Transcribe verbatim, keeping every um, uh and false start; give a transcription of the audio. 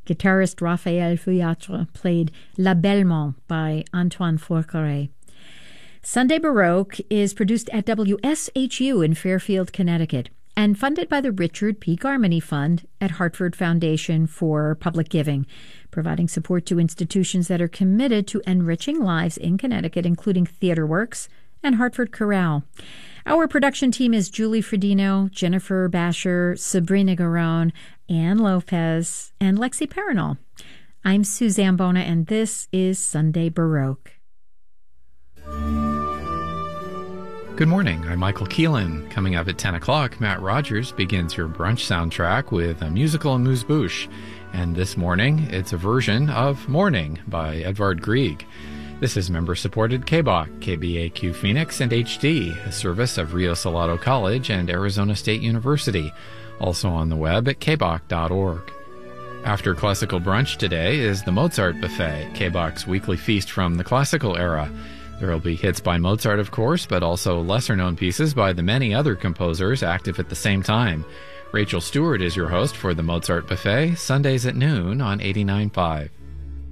Guitarist Raphael Feuillatre played La Belmont by Antoine Forqueray. Sunday Baroque is produced at W S H U in Fairfield, Connecticut, and funded by the Richard P. Garmany Fund at Hartford Foundation for Public Giving, providing support to institutions that are committed to enriching lives in Connecticut, including TheaterWorks and Hartford Chorale. Our production team is Julie Fredino, Jennifer Basher, Sabrina Garone, Ann Lopez, and Lexi Paranol. I'm Suzanne Bona, and this is Sunday Baroque. Good morning, I'm Michael Keelan. Coming up at ten o'clock, Matt Rogers begins your brunch soundtrack with a musical amuse-bouche. And this morning, it's a version of Morning by Edvard Grieg. This is member-supported K B O C, K B A Q Phoenix, and H D, a service of Rio Salado College and Arizona State University, also on the web at k b o c dot org. After classical brunch today is the Mozart Buffet, K B O C's weekly feast from the classical era. There will be hits by Mozart, of course, but also lesser-known pieces by the many other composers active at the same time. Rachel Stewart is your host for the Mozart Buffet, Sundays at noon on eighty-nine point five.